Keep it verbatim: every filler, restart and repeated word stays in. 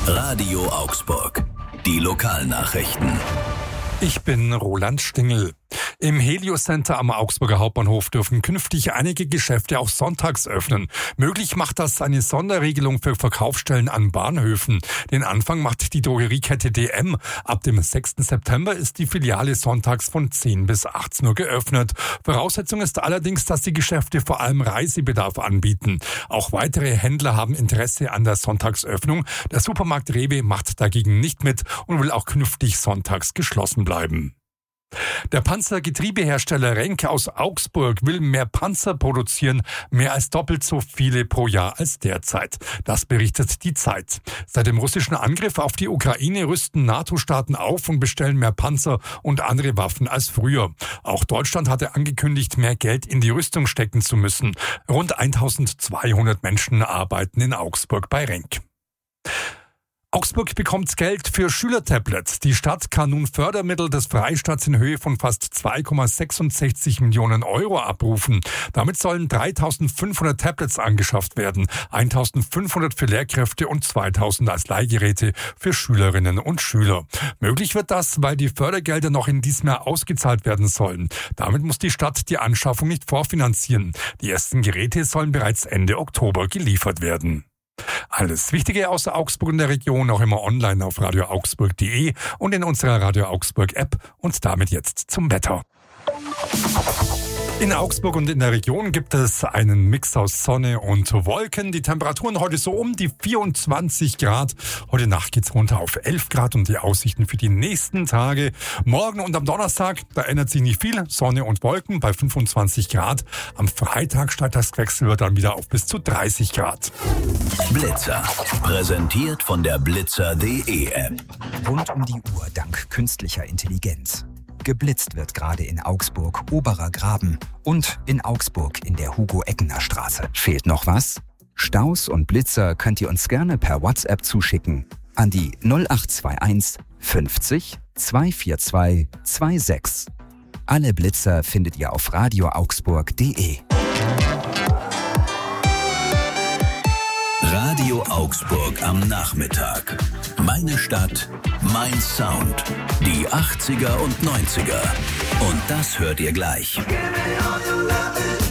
Radio Augsburg. Die Lokalnachrichten. Ich bin Roland Stingel. Im Helio Center am Augsburger Hauptbahnhof dürfen künftig einige Geschäfte auch sonntags öffnen. Möglich macht das eine Sonderregelung für Verkaufsstellen an Bahnhöfen. Den Anfang macht die Drogeriekette D M. Ab dem sechsten September ist die Filiale sonntags von zehn bis achtzehn Uhr geöffnet. Voraussetzung ist allerdings, dass die Geschäfte vor allem Reisebedarf anbieten. Auch weitere Händler haben Interesse an der Sonntagsöffnung. Der Supermarkt Rewe macht dagegen nicht mit und will auch künftig sonntags geschlossen bleiben. Der Panzergetriebehersteller Renk aus Augsburg will mehr Panzer produzieren, mehr als doppelt so viele pro Jahr als derzeit. Das berichtet die Zeit. Seit dem russischen Angriff auf die Ukraine rüsten NATO-Staaten auf und bestellen mehr Panzer und andere Waffen als früher. Auch Deutschland hatte angekündigt, mehr Geld in die Rüstung stecken zu müssen. Rund eintausendzweihundert Menschen arbeiten in Augsburg bei Renk. Augsburg bekommt Geld für Schülertablets. Die Stadt kann nun Fördermittel des Freistaats in Höhe von fast zwei Komma sechsundsechzig Millionen Euro abrufen. Damit sollen dreitausendfünfhundert Tablets angeschafft werden, eintausendfünfhundert für Lehrkräfte und zweitausend als Leihgeräte für Schülerinnen und Schüler. Möglich wird das, weil die Fördergelder noch in diesem Jahr ausgezahlt werden sollen. Damit muss die Stadt die Anschaffung nicht vorfinanzieren. Die ersten Geräte sollen bereits Ende Oktober geliefert werden. Alles Wichtige aus Augsburg und der Region auch immer online auf radio augsburg punkt de und in unserer Radio Augsburg App. Und damit jetzt zum Wetter. In Augsburg und in der Region gibt es einen Mix aus Sonne und Wolken. Die Temperaturen heute so um die vierundzwanzig Grad. Heute Nacht geht's runter auf elf Grad und die Aussichten für die nächsten Tage. Morgen und am Donnerstag, da ändert sich nicht viel. Sonne und Wolken bei fünfundzwanzig Grad. Am Freitag steigt das Quecksilber dann wieder auf bis zu dreißig Grad. Blitzer. Präsentiert von der blitzer punkt de App. Rund um die Uhr dank künstlicher Intelligenz. Geblitzt wird gerade in Augsburg, Oberer Graben und in Augsburg in der Hugo-Eckener-Straße. Fehlt noch was? Staus und Blitzer könnt ihr uns gerne per WhatsApp zuschicken an die null acht zwei eins fünfzig zweihundertzweiundvierzig sechsundzwanzig. Alle Blitzer findet ihr auf radio augsburg punkt de. Radio Augsburg am Nachmittag. Meine Stadt, mein Sound. Die achtziger und neunziger. Und das hört ihr gleich. Give me all your love.